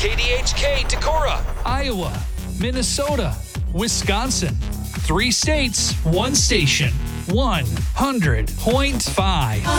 KDHK Decorah, Iowa, Minnesota, Wisconsin. 3 states, 1 station, 100.5.